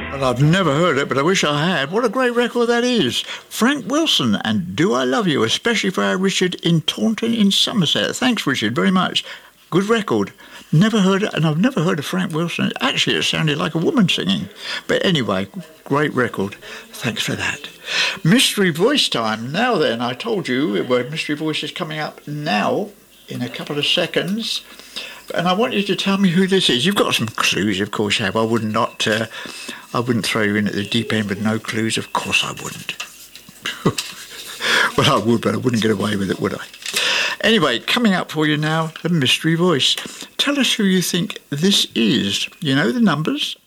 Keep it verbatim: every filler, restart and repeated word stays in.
Well, I've never heard it, but I wish I had. What a great record that is. Frank Wilson and Do I Love You, especially for our Richard in Taunton in Somerset. Thanks, Richard, very much. Good record. Never heard it, and I've never heard of Frank Wilson. Actually, it sounded like a woman singing. But anyway, great record. Thanks for that. Mystery Voice time. Now then, I told you, well, Mystery Voice is coming up now in a couple of seconds. And I want you to tell me who this is. You've got some clues, of course you have. I would not, uh, I wouldn't throw you in at the deep end with no clues. Of course I wouldn't. Well, I would, but I wouldn't get away with it, would I? Anyway, coming up for you now, the Mystery Voice. Tell us who you think this is. You know the numbers,